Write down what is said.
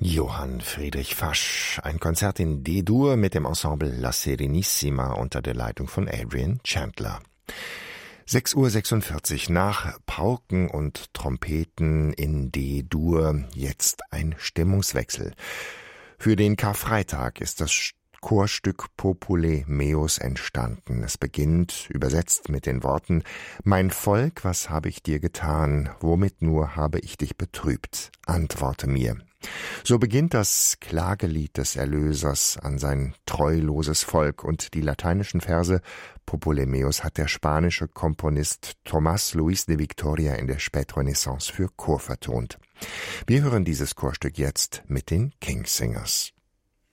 Johann Friedrich Fasch, ein Konzert in D-Dur mit dem Ensemble La Serenissima unter der Leitung von Adrian Chandler. 6:46 Uhr, nach Pauken und Trompeten in D-Dur jetzt ein Stimmungswechsel. Für den Karfreitag ist das Chorstück Popule Meus entstanden. Es beginnt, übersetzt mit den Worten: Mein Volk, was habe ich dir getan? Womit nur habe ich dich betrübt? Antworte mir. So beginnt das Klagelied des Erlösers an sein treuloses Volk, und die lateinischen Verse Popule Meus hat der spanische Komponist Tomás Luis de Victoria in der Spätrenaissance für Chor vertont. Wir hören dieses Chorstück jetzt mit den Kingsingers.